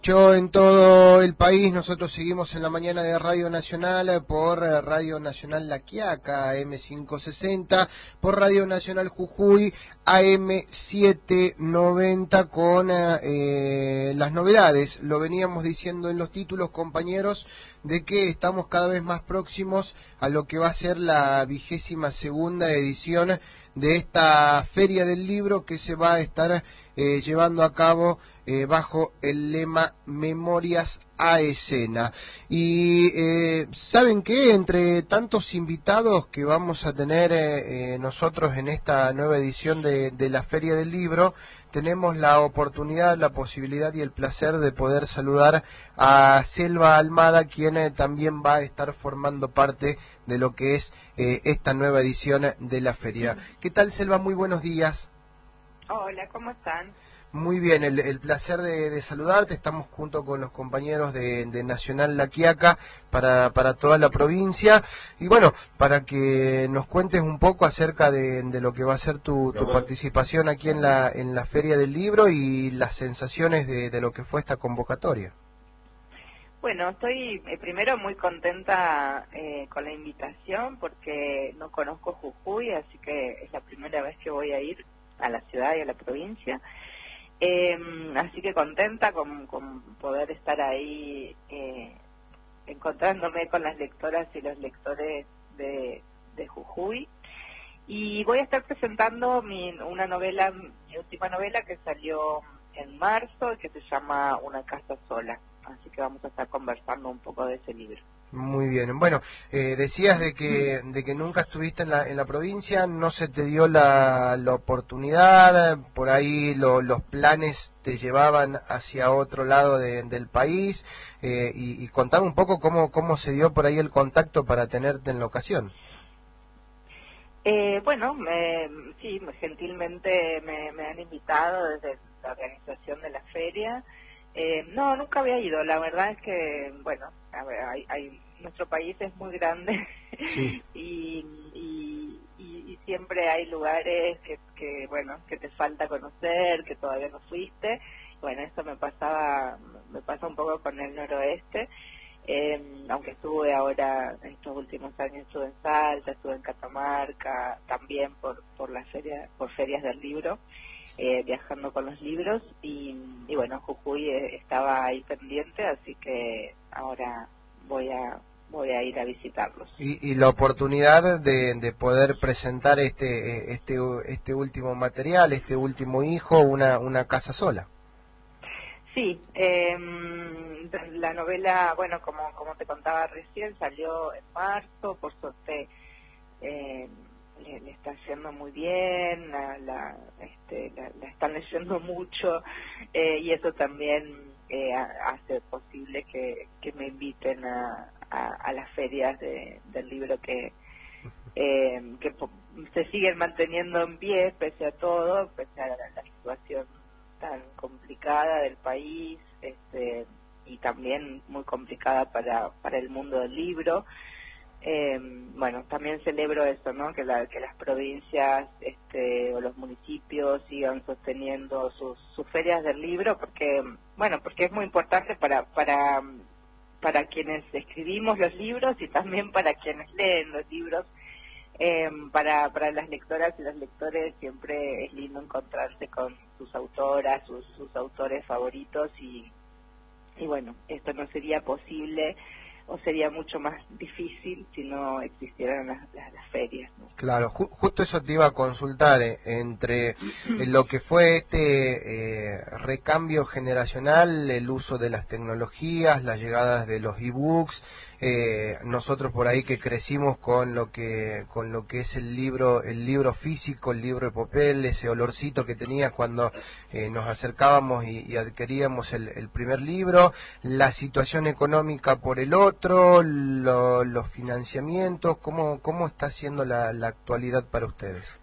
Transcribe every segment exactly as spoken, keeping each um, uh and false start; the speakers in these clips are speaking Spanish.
Yo en todo el país, nosotros seguimos en la mañana de Radio Nacional por eh, Radio Nacional La Quiaca, M quinientos sesenta, por Radio Nacional Jujuy, A M setecientos noventa, con eh, las novedades. Lo veníamos diciendo en los títulos, compañeros, de que estamos cada vez más próximos a lo que va a ser la vigésima segunda edición de esta Feria del Libro, que se va a estar eh, llevando a cabo eh, bajo el lema Memorias a Escena. Y eh, ¿saben qué? Entre tantos invitados que vamos a tener eh, eh, nosotros en esta nueva edición de, de la Feria del Libro, tenemos la oportunidad, la posibilidad y el placer de poder saludar a Selva Almada, quien eh, también va a estar formando parte de lo que es eh, esta nueva edición de la feria. ¿Qué tal, Selva? Muy buenos días. Hola, ¿cómo están? Muy bien, el, el placer de, de saludarte. Estamos junto con los compañeros de, de Nacional La Quiaca para, para toda la provincia. Y bueno, para que nos cuentes un poco acerca de, de lo que va a ser tu, tu participación aquí en la, en la Feria del Libro y las sensaciones de, de lo que fue esta convocatoria. Bueno, estoy eh, primero muy contenta eh, con la invitación porque no conozco Jujuy, así que es la primera vez que voy a ir a la ciudad y a la provincia. Eh, así que contenta con, con poder estar ahí eh, encontrándome con las lectoras y los lectores de, de Jujuy. Y voy a estar presentando mi, una novela, mi última novela que salió en marzo, que se llama Una casa sola. Así que vamos a estar conversando un poco de ese libro. Muy bien. Bueno, eh, decías de que de que nunca estuviste en la en la provincia, no se te dio la, la oportunidad, por ahí lo, los planes te llevaban hacia otro lado de, del país, eh, y, y contame un poco cómo cómo se dio por ahí el contacto para tenerte en la ocasión. Eh, bueno, me, sí, gentilmente me, me han invitado desde la organización de la feria. Eh, no, nunca había ido. La verdad es que, bueno, a ver, hay, hay, nuestro país es muy grande Sí. y, y, y, y siempre hay lugares que, que, bueno, que te falta conocer, que todavía no fuiste. Bueno, esto me pasaba, me pasa un poco con el noroeste. Eh, aunque estuve ahora, en estos últimos años estuve en Salta, estuve en Catamarca, también por por las ferias, por ferias del libro, eh, viajando con los libros, y, y bueno, Jujuy eh, estaba ahí pendiente, así que ahora voy a voy a ir a visitarlos. Y, y la oportunidad de, de poder presentar este este este último material, este último hijo, una una casa sola. Sí, eh, la novela, bueno, como como te contaba recién, salió en marzo, por suerte eh, le, le está yendo muy bien, la, la, este, la, la están leyendo mucho, eh, y eso también eh, hace posible que, que me inviten a, a, a las ferias de, del libro que, eh, que se siguen manteniendo en pie pese a todo, pese a la, la situación tan complicada del país, este, y también muy complicada para para el mundo del libro. Eh, bueno, también celebro eso, ¿no? Que, la, que las provincias este, o los municipios sigan sosteniendo sus, sus ferias del libro, porque, bueno, porque es muy importante para para para quienes escribimos los libros y también para quienes leen los libros. Eh, para, para las lectoras y los lectores siempre es lindo encontrarse con sus autoras, sus, sus autores favoritos, y, y bueno, esto no sería posible o sería mucho más difícil si no existieran las, las, las ferias, ¿no? Claro, ju justo eso te iba a consultar, eh, entre eh, lo que fue este eh, recambio generacional, el uso de las tecnologías, las llegadas de los ebooks, eh, nosotros por ahí que crecimos con lo que con lo que es el libro, el libro físico, el libro de papel, ese olorcito que tenías cuando eh, nos acercábamos y, y adquiríamos el, el primer libro, la situación económica por el otro, lo, los financiamientos, cómo cómo está siendo la, la actualidad para ustedes.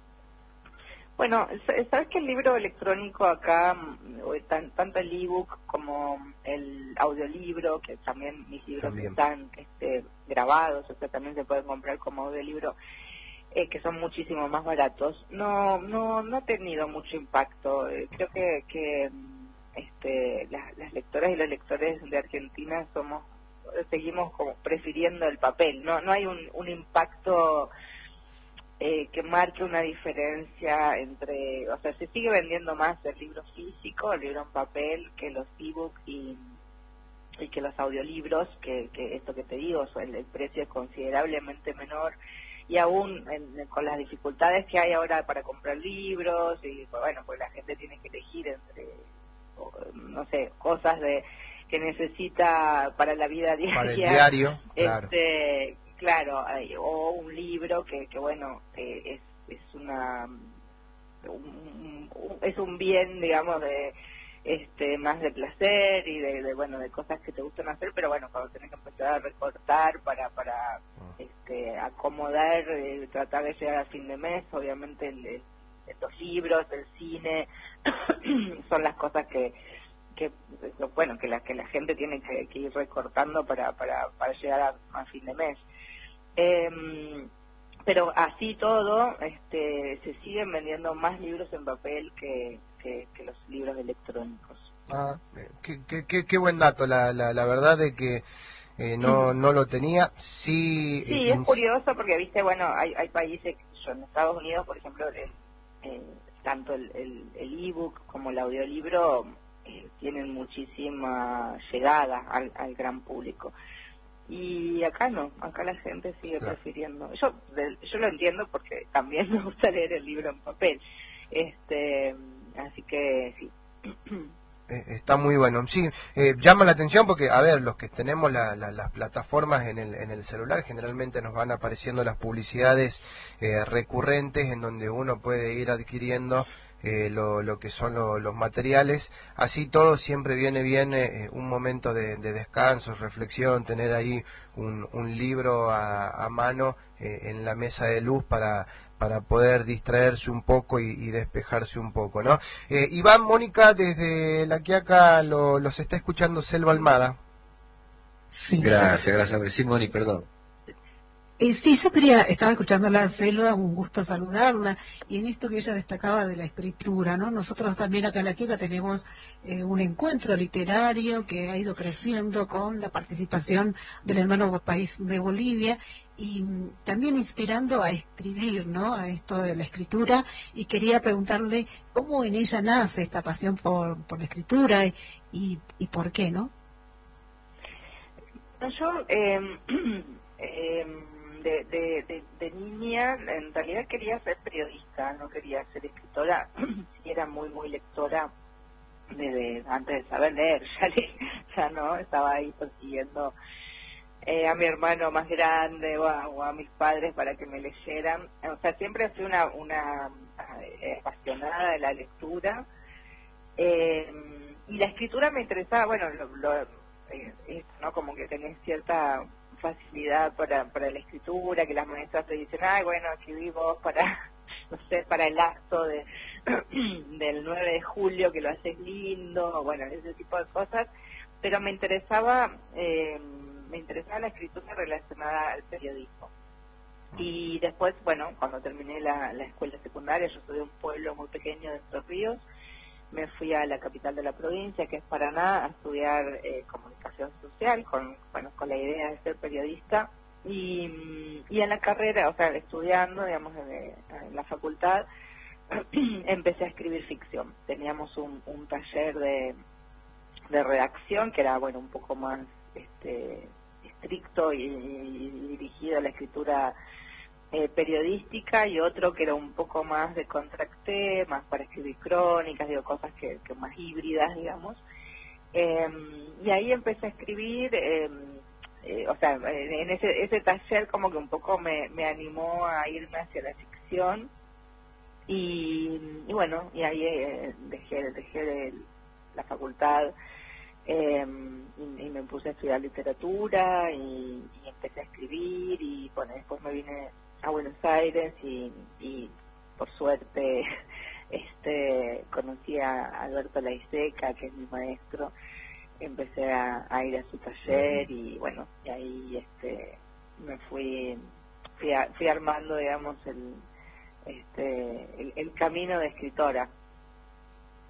Bueno, sabes que el libro electrónico acá, tan, tanto el ebook como el audiolibro, que también mis libros También. están este, grabados, o sea, también se pueden comprar como audiolibro, eh, que son muchísimo más baratos, no no no ha tenido mucho impacto. Eh, creo que, que este, las, las lectoras y los lectores de Argentina somos seguimos como prefiriendo el papel, no no hay un, un impacto eh, que marque una diferencia entre, o sea, se sigue vendiendo más el libro físico, el libro en papel, que los ebooks y, y que los audiolibros, que, que esto que te digo, el, el precio es considerablemente menor, y aún en, con las dificultades que hay ahora para comprar libros, y bueno, pues la gente tiene que elegir entre, no sé, cosas de que necesita para la vida diaria. Para el diario, claro. Este, claro, o un libro que, que bueno, eh, es, es una un, un, es un bien, digamos, de este más de placer y de, de bueno de cosas que te gustan hacer, pero bueno, cuando tenés que empezar a recortar para para este acomodar, eh, tratar de llegar a fin de mes, obviamente el, el, los libros, el cine son las cosas que que bueno que la que la gente tiene que, que ir recortando para para para llegar a, a fin de mes. Eh, pero así todo, este se siguen vendiendo más libros en papel que que, que los libros electrónicos. Ah, qué, qué, qué, qué buen dato, la, la, la verdad de que eh, no no lo tenía. Sí, sí, eh, es curioso porque viste, bueno, hay hay países, yo en Estados Unidos, por ejemplo, el, eh, tanto el el el ebook como el audiolibro eh, tienen muchísima llegada al, al gran público. Y acá no, acá la gente sigue claro. prefiriendo. Yo de, yo lo entiendo porque también me gusta leer el libro en papel. Este, así que sí. Eh, está muy bueno. Sí, eh, llama la atención porque, a ver, los que tenemos la, la, las plataformas en el, en el celular, generalmente nos van apareciendo las publicidades eh, recurrentes en donde uno puede ir adquiriendo eh, lo, lo que son lo, los materiales. Así todo siempre viene bien eh, un momento de, de descanso, reflexión, tener ahí un, un libro a, a mano eh, en la mesa de luz para para poder distraerse un poco y, y despejarse un poco, ¿no? Eh, Iván, Mónica, desde La Quiaca lo, los está escuchando Selva Almada. Sí. Gracias, gracias. Sí, Moni, perdón. Eh, sí, yo quería, estaba escuchando a la Selva, un gusto saludarla, y en esto que ella destacaba de la escritura, ¿no? Nosotros también acá en La Quiaca tenemos eh, un encuentro literario que ha ido creciendo con la participación del hermano país de Bolivia, y también inspirando a escribir, ¿no? A esto de la escritura, y quería preguntarle cómo en ella nace esta pasión por, por la escritura y, y, y por qué, ¿no? Yo, eh, eh, de, de, de, de niña, en realidad quería ser periodista, no quería ser escritora, sí era muy, muy lectora desde antes de saber leer, ya, le, ya no, estaba ahí persiguiendo Eh, a mi hermano más grande o a, o a mis padres para que me leyeran. O sea, siempre fui una, una eh, apasionada de la lectura, eh, y la escritura me interesaba, bueno, lo, lo, eh, esto, ¿no? Como que tenés cierta facilidad para, para la escritura, que las maestras te dicen, ay, bueno, escribí vos para, no sé, para el acto de del nueve de julio, que lo haces lindo, bueno, ese tipo de cosas, pero me interesaba... Eh, me interesaba la escritura relacionada al periodismo. Y después, bueno, cuando terminé la, la escuela secundaria, yo soy de un pueblo muy pequeño de Entre Ríos, me fui a la capital de la provincia, que es Paraná, a estudiar eh, comunicación social, con bueno con la idea de ser periodista, y, y en la carrera, o sea, estudiando, digamos, en, en la facultad, empecé a escribir ficción. Teníamos un, un taller de, de redacción que era, bueno, un poco más este estricto y, y dirigido a la escritura eh, periodística, y otro que era un poco más de contracté, más para escribir crónicas, digo, cosas que, que más híbridas, digamos. Eh, y ahí empecé a escribir, eh, eh, o sea, en ese, ese taller como que un poco me, me animó a irme hacia la ficción, y, y bueno, y ahí eh, dejé, dejé de la facultad. Eh, y, y me puse a estudiar literatura y, y empecé a escribir, y bueno, después me vine a Buenos Aires y, y por suerte este conocí a Alberto Laiseca, que es mi maestro. Empecé a, a ir a su taller y bueno, y ahí este me fui fui, a, fui armando, digamos, el este el, el camino de escritora.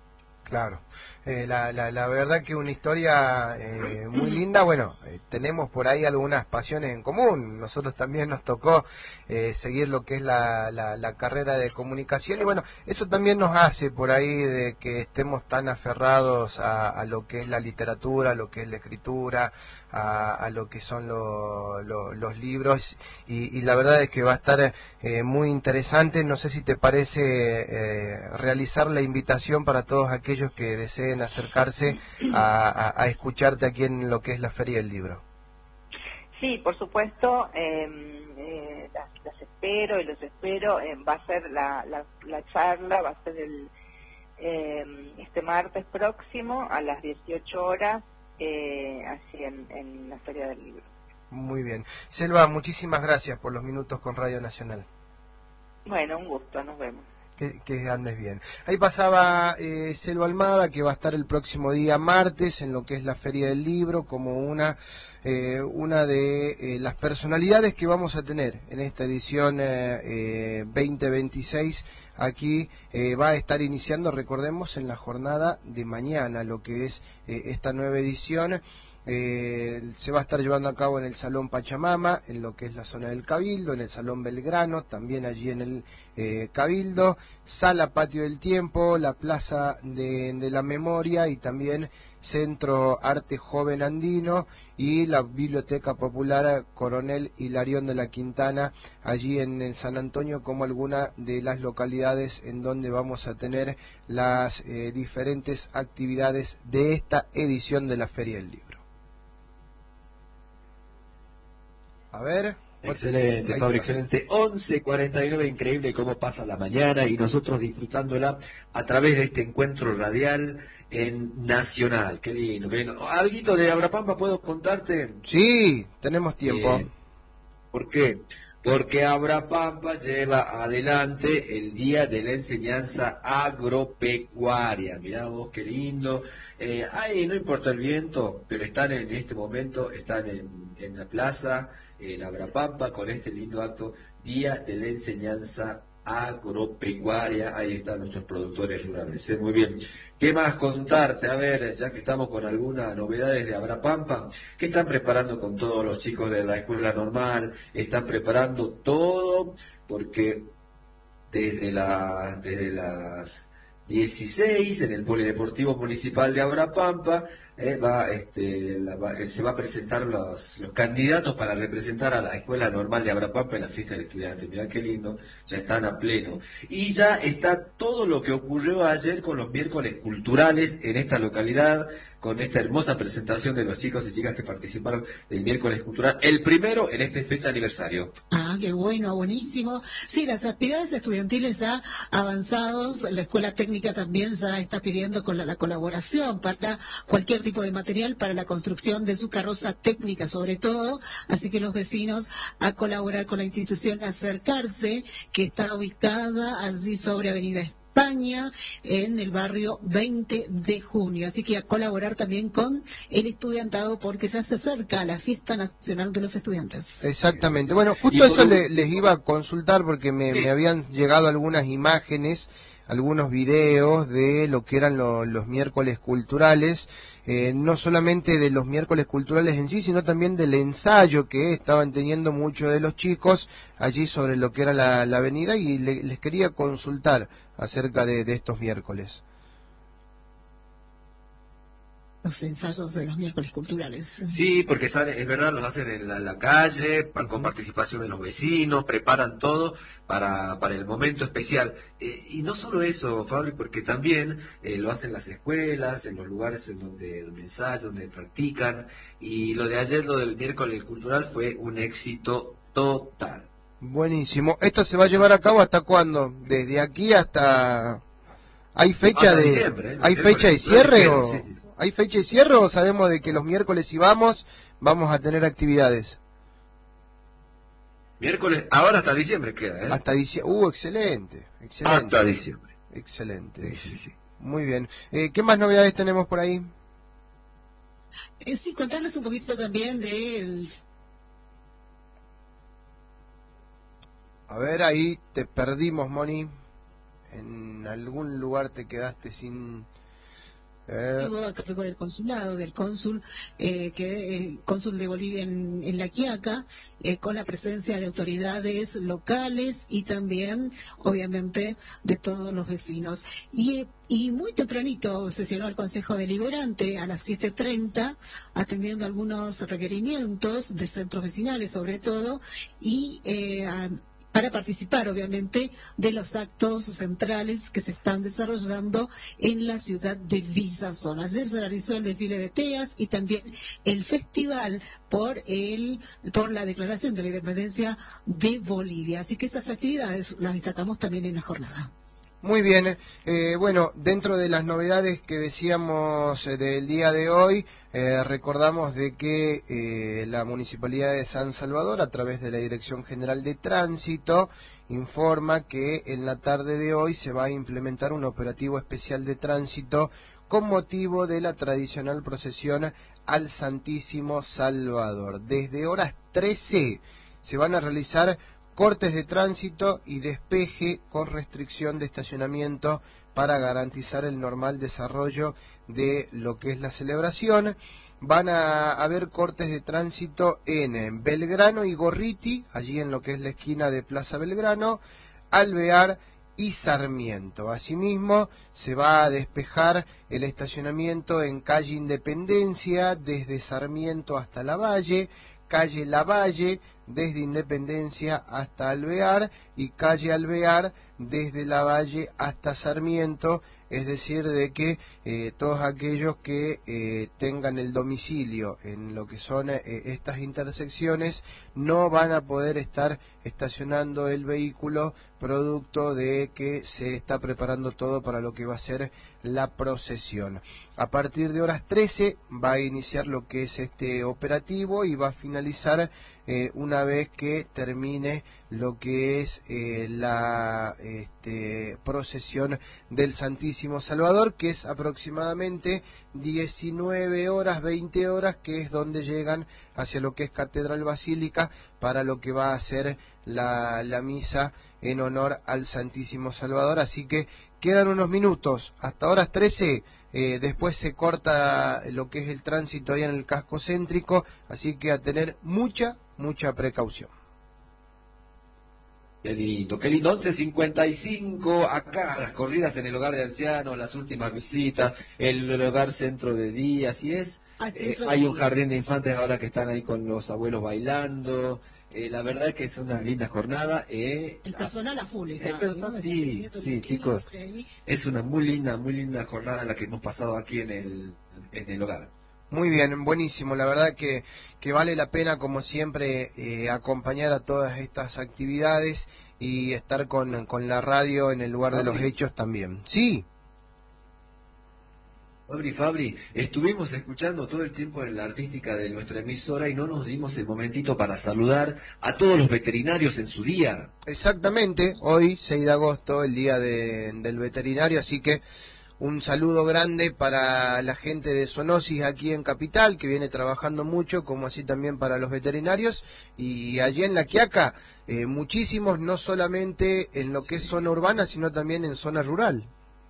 Claro, eh, la, la, la verdad que una historia eh, muy linda. Bueno, eh, tenemos por ahí algunas pasiones en común. Nosotros también nos tocó eh, seguir lo que es la, la, la carrera de comunicación, y bueno, eso también nos hace por ahí de que estemos tan aferrados a, a lo que es la literatura, a lo que es la escritura, a, a lo que son lo, lo, los libros, y, y la verdad es que va a estar eh, muy interesante. No sé si te parece eh, realizar la invitación para todos aquellos que deseen acercarse a, a, a escucharte aquí en lo que es la Feria del Libro. Sí, por supuesto, eh, eh, las, las espero y los espero. Eh, va a ser la, la, la charla, va a ser el eh, este martes próximo a las dieciocho horas, eh, así en, en la Feria del Libro. Muy bien. Selva, muchísimas gracias por los minutos con Radio Nacional. Bueno, un gusto, nos vemos. Que, que andes bien. Ahí pasaba eh, Selva Almada, que va a estar el próximo día martes en lo que es la Feria del Libro, como una eh, una de eh, las personalidades que vamos a tener en esta edición eh, eh, veinte veintiséis. Aquí eh, va a estar iniciando, recordemos, en la jornada de mañana, lo que es eh, esta nueva edición. Eh, se va a estar llevando a cabo en el Salón Pachamama, en lo que es la zona del Cabildo, en el Salón Belgrano, también allí en el eh, Cabildo, Sala Patio del Tiempo, la Plaza de, de la Memoria, y también Centro Arte Joven Andino y la Biblioteca Popular Coronel Hilarión de la Quintana, allí en, en San Antonio, como alguna de las localidades en donde vamos a tener las eh, diferentes actividades de esta edición de la Feria del Libro. A ver. Excelente, Fabio, excelente. once cuarenta y nueve, increíble cómo pasa la mañana y nosotros disfrutándola a través de este encuentro radial en Nacional. Qué lindo, qué lindo. ¿Alguito de Abrapampa puedo contarte? Sí, tenemos tiempo. Eh, ¿Por qué? Porque Abrapampa lleva adelante el Día de la Enseñanza Agropecuaria. Mirá vos, qué lindo. Eh, ay, no importa el viento, pero están en este momento, están en, en la plaza, en Abrapampa, con este lindo acto, Día de la Enseñanza Agropecuaria. Ahí están nuestros productores rurales. ¿eh? Muy bien. ¿Qué más contarte? A ver, ya que estamos con algunas novedades de Abrapampa, ¿qué están preparando con todos los chicos de la escuela normal? Están preparando todo, porque desde, la, desde las dieciséis en el Polideportivo Municipal de Abrapampa eh, va, este, la, va, se va a presentar los, los candidatos para representar a la Escuela Normal de Abrapampa en la fiesta del estudiante. Mirá qué lindo, ya están a pleno. Y ya está todo lo que ocurrió ayer con los miércoles culturales en esta localidad, con esta hermosa presentación de los chicos y chicas que participaron del miércoles cultural, el primero en este fecha aniversario. Ah, qué bueno, buenísimo. Sí, las actividades estudiantiles ya avanzados, la escuela técnica también ya está pidiendo con la, la colaboración para cualquier tipo de material para la construcción de su carroza técnica sobre todo, así que los vecinos a colaborar con la institución, a acercarse, que está ubicada allí sobre Avenida España, en el barrio veinte de junio, así que a colaborar también con el estudiantado porque ya se acerca la fiesta nacional de los estudiantes. Exactamente, bueno, justo eso le, les iba a consultar porque me, me habían llegado algunas imágenes, algunos videos de lo que eran lo, los miércoles culturales, eh, no solamente de los miércoles culturales en sí, sino también del ensayo que estaban teniendo muchos de los chicos allí sobre lo que era la, la avenida, y le, les quería consultar acerca de, de estos miércoles. Los ensayos de los miércoles culturales. Sí, porque sale, es verdad, los hacen en la, la calle, con participación de los vecinos, preparan todo para, para el momento especial. Eh, y no solo eso, Fabio, porque también eh, lo hacen las escuelas, en los lugares en donde, donde ensayan, donde practican. Y lo de ayer, lo del miércoles cultural, fue un éxito total. Buenísimo. ¿Esto se va a llevar a cabo hasta cuándo? ¿Desde aquí hasta...? ¿Hay fecha hasta de diciembre, ¿eh? ¿Hay fecha de cierre o...? Sí, sí, sí. ¿Hay fecha de cierre o sabemos de que los miércoles si vamos, vamos a tener actividades? Miércoles, ahora hasta diciembre queda, ¿eh? Hasta diciembre. Uh, excelente, excelente. Hasta diciembre. Excelente. Sí, sí, sí. Muy bien. Eh, ¿Qué más novedades tenemos por ahí? Eh, sí, contarles un poquito también del... A ver, ahí te perdimos, Moni. En algún lugar te quedaste sin... Eh. a cargo del consulado, del cónsul, eh, que eh, cónsul de Bolivia en, en La Quiaca, eh, con la presencia de autoridades locales y también, obviamente, de todos los vecinos. Y, y muy tempranito sesionó el Consejo Deliberante a las siete treinta, atendiendo algunos requerimientos de centros vecinales, sobre todo, y eh, a, para participar, obviamente, de los actos centrales que se están desarrollando en la ciudad de Villazón. Ayer se realizó el desfile de teas y también el festival por el por la declaración de la independencia de Bolivia. Así que esas actividades las destacamos también en la jornada. Muy bien, eh, bueno, dentro de las novedades que decíamos eh, del día de hoy, eh, recordamos de que eh, la Municipalidad de San Salvador, a través de la Dirección General de Tránsito, informa que en la tarde de hoy se va a implementar un operativo especial de tránsito con motivo de la tradicional procesión al Santísimo Salvador. Desde horas trece se van a realizar cortes de tránsito y despeje con restricción de estacionamiento para garantizar el normal desarrollo de lo que es la celebración. Van a haber cortes de tránsito en Belgrano y Gorriti, allí en lo que es la esquina de Plaza Belgrano, Alvear y Sarmiento. Asimismo, se va a despejar el estacionamiento en calle Independencia, desde Sarmiento hasta Lavalle, calle Lavalle, desde Independencia hasta Alvear, y calle Alvear desde Lavalle hasta Sarmiento, es decir, de que eh, todos aquellos que eh, tengan el domicilio en lo que son eh, estas intersecciones no van a poder estar estacionando el vehículo, producto de que se está preparando todo para lo que va a ser la procesión. A partir de horas trece va a iniciar lo que es este operativo y va a finalizar eh, una vez que termine lo que es eh, la este, procesión del Santísimo Salvador, que es aproximadamente diecinueve horas, veinte horas, que es donde llegan hacia lo que es Catedral Basílica para lo que va a ser la, la misa en honor al Santísimo Salvador. Así que quedan unos minutos, hasta horas trece, eh, después se corta lo que es el tránsito ahí en el casco céntrico, así que a tener mucha, mucha precaución. Qué lindo, qué lindo. once cincuenta y cinco, acá las corridas en el hogar de ancianos, las últimas visitas, el hogar centro de día, así es. Eh, hay un jardín de infantes ahora que están ahí con los abuelos bailando. Eh, la verdad es que es una linda jornada. Eh, el personal a full. Eh, pero, sí, sí, chicos. Es una muy linda, muy linda jornada la que hemos pasado aquí en el, en el hogar. Muy bien, buenísimo. La verdad que, que vale la pena, como siempre, eh, acompañar a todas estas actividades y estar con, con la radio en el lugar Fabri. de los hechos también. Sí. Fabri, Fabri, estuvimos escuchando todo el tiempo en la artística de nuestra emisora y no nos dimos el momentito para saludar a todos los veterinarios en su día. Exactamente, hoy, seis de agosto, el día de, del veterinario, así que un saludo grande para la gente de Zoonosis aquí en Capital, que viene trabajando mucho, como así también para los veterinarios. Y allí en La Quiaca, eh, muchísimos, no solamente en lo que es zona urbana, sino también en zona rural.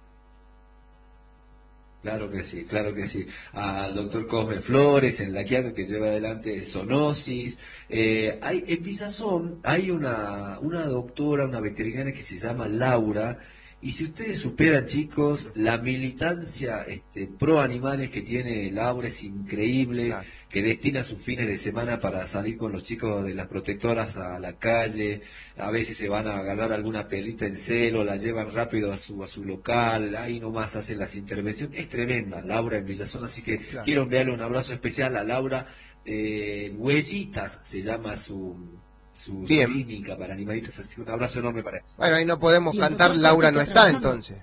Claro que sí, claro que sí. Al doctor Cosme Flores en La Quiaca, que lleva adelante Zoonosis. Eh, hay, en Villazón hay una, una doctora, una veterinaria que se llama Laura. Y si ustedes superan, chicos, la militancia este, pro animales que tiene Laura es increíble, claro. Que destina sus fines de semana para salir con los chicos de las protectoras a la calle, a veces se van a agarrar alguna perrita en celo, la llevan rápido a su a su local, ahí nomás hacen las intervenciones, es tremenda Laura en Villazón, así que claro. Quiero enviarle un abrazo especial a Laura, eh, Huellitas se llama su... su Bien. clínica para animalitos, así un abrazo enorme para eso. Bueno, ahí no podemos cantar, Laura no está entonces.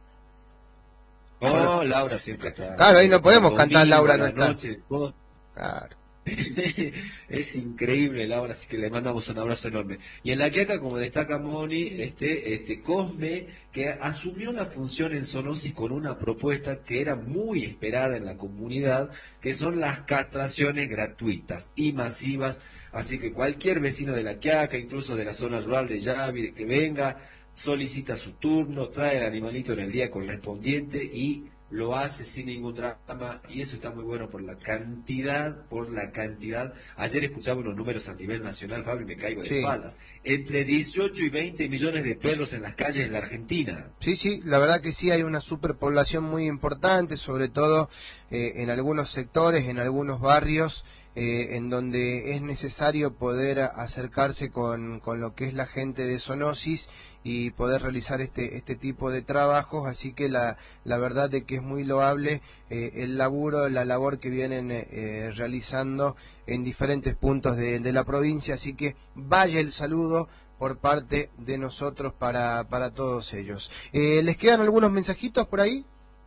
Oh, Laura siempre está. Claro, ahí no podemos cantar, Laura no está. Noches, vos... Claro. Es increíble, Laura, así que le mandamos un abrazo enorme. Y en La Quiaca, como destaca Moni, este, este Cosme, que asumió la función en Zoonosis con una propuesta que era muy esperada en la comunidad, que son las castraciones gratuitas y masivas. Así que cualquier vecino de La Quiaca, incluso de la zona rural de Yavi, que venga, solicita su turno, trae el animalito en el día correspondiente y lo hace sin ningún drama y eso está muy bueno por la cantidad, por la cantidad. Ayer escuchaba unos números a nivel nacional, Fabio, y me caigo de sí. espaldas. Entre dieciocho y veinte millones de perros en las calles en la Argentina. Sí, sí, la verdad que sí, hay una superpoblación muy importante, sobre todo eh, en algunos sectores, en algunos barrios, eh, en donde es necesario poder acercarse con, con lo que es la gente de zoonosis y poder realizar este este tipo de trabajos, así que la, la verdad de que es muy loable eh, el laburo, la labor que vienen eh, realizando en diferentes puntos de, de la provincia, así que vaya el saludo por parte de nosotros para, para todos ellos. Eh, ¿Les quedan algunos mensajitos por ahí?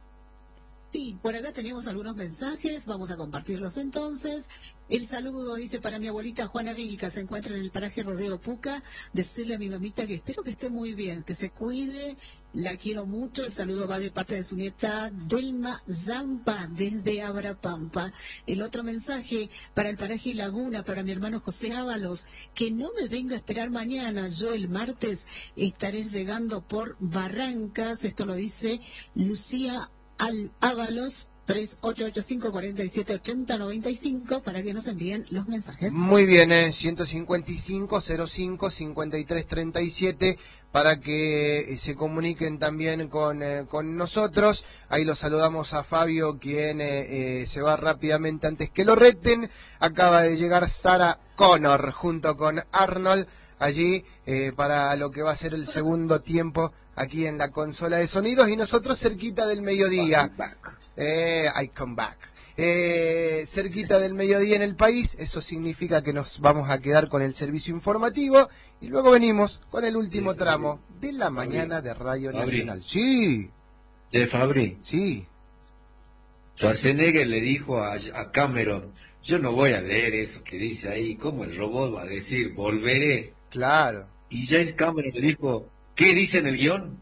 Sí, por acá tenemos algunos mensajes, vamos a compartirlos entonces. El saludo dice para mi abuelita Juana Vilca, se encuentra en el paraje Rodeo Puca, decirle a mi mamita que espero que esté muy bien, que se cuide, la quiero mucho. El saludo va de parte de su nieta Delma Zampa, desde Abrapampa. El otro mensaje para el paraje Laguna, para mi hermano José Ábalos, que no me venga a esperar mañana, yo el martes estaré llegando por Barrancas, esto lo dice Lucía al Ábalos, tres ocho ocho cinco, cuatro siete, ocho cero nueve cinco, para que nos envíen los mensajes. Muy bien, eh, ciento cincuenta y cinco, cero cinco, cincuenta y tres treinta y siete, para que eh, se comuniquen también con, eh, con nosotros. Ahí los saludamos a Fabio, quien eh, eh, se va rápidamente antes que lo reten. Acaba de llegar Sarah Connor junto con Arnold allí eh, para lo que va a ser el segundo tiempo aquí en la consola de sonidos, y nosotros cerquita del mediodía. Eh, I come back. Eh, cerquita del mediodía en el país, eso significa que nos vamos a quedar con el servicio informativo y luego venimos con el último sí, tramo Fabri. de la mañana Fabri. de Radio Fabri. Nacional. Sí. De Fabri. Sí. Schwarzenegger le dijo a, a Cameron, yo no voy a leer eso que dice ahí, ¿cómo el robot va a decir, volveré? Claro. Y James Cameron le dijo, ¿qué dice en el guión?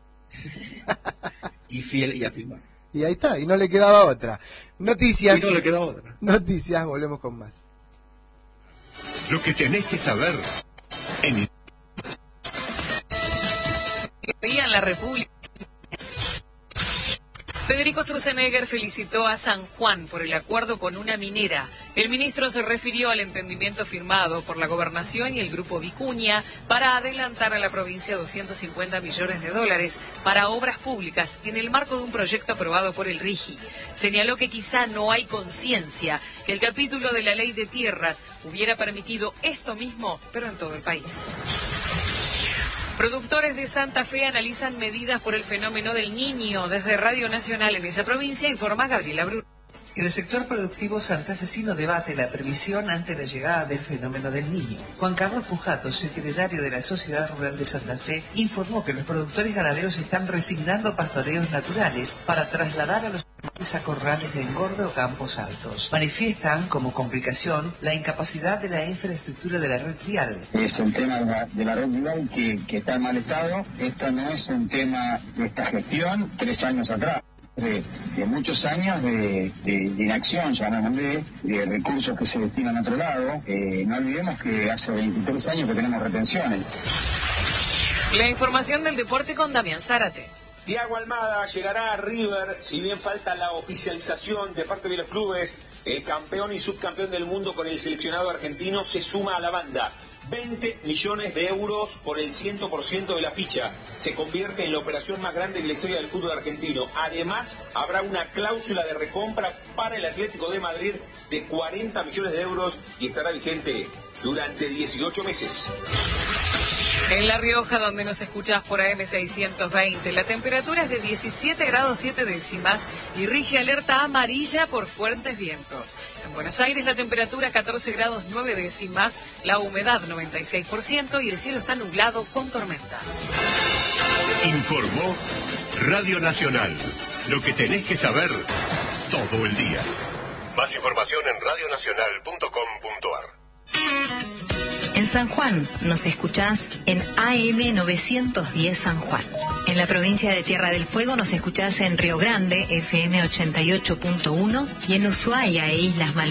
y fiel y afirmar. Y ahí está, y no le quedaba otra. Noticias. Y no le quedaba otra. Noticias, volvemos con más. Lo que tenés que saber en en la República. Federico Sturzenegger felicitó a San Juan por el acuerdo con una minera. El ministro se refirió al entendimiento firmado por la Gobernación y el Grupo Vicuña para adelantar a la provincia doscientos cincuenta millones de dólares para obras públicas en el marco de un proyecto aprobado por el RIGI. Señaló que quizá no hay conciencia que el capítulo de la Ley de Tierras hubiera permitido esto mismo, pero en todo el país. Productores de Santa Fe analizan medidas por el fenómeno del Niño. Desde Radio Nacional en esa provincia informa Gabriela Bruno. El sector productivo santafesino debate la previsión ante la llegada del fenómeno del Niño. Juan Carlos Pujato, secretario de la Sociedad Rural de Santa Fe, informó que los productores ganaderos están resignando pastoreos naturales para trasladar a los animales a corrales de engorde o campos altos. Manifiestan como complicación la incapacidad de la infraestructura de la red vial. Es el tema de la, de la red vial que, que está en mal estado. Esto no es un tema de esta gestión tres años atrás. De, de muchos años de, de, de inacción, llamémosle, de recursos que se destinan a otro lado. Eh, no olvidemos que hace veintitrés años que tenemos retenciones. La información del deporte con Damián Zárate. Thiago Almada llegará a River, si bien falta la oficialización de parte de los clubes. El campeón y subcampeón del mundo con el seleccionado argentino se suma a la banda. veinte millones de euros por el cien por ciento de la ficha. Se convierte en la operación más grande de la historia del fútbol argentino. Además, habrá una cláusula de recompra para el Atlético de Madrid de cuarenta millones de euros y estará vigente durante dieciocho meses. En La Rioja, donde nos escuchas por A M seiscientos veinte, la temperatura es de diecisiete grados siete décimas y rige alerta amarilla por fuertes vientos. En Buenos Aires la temperatura catorce grados nueve décimas, la humedad noventa y seis por ciento y el cielo está nublado con tormenta. Informó Radio Nacional. Lo que tenés que saber todo el día. Más información en radio nacional punto com punto a r. En San Juan nos escuchás en A M novecientos diez San Juan. En la provincia de Tierra del Fuego nos escuchás en Río Grande, F M ochenta y ocho punto uno, y en Ushuaia e Islas Malvinas